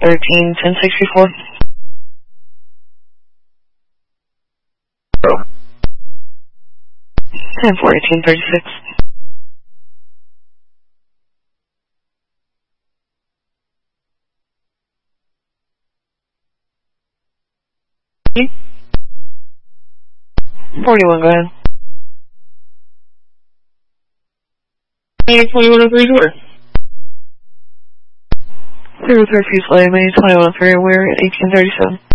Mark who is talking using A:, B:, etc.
A: 13, 1064. 10-4, 1836. You? 41, go ahead. 2103 door. 03 Fusilier, May 2103, we're at 1837.